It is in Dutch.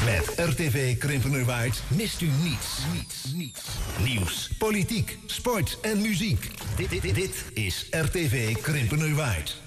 Met RTV Krimpenerwaard mist u niets. Nieuws, politiek, sport en muziek. Dit is RTV Krimpenerwaard.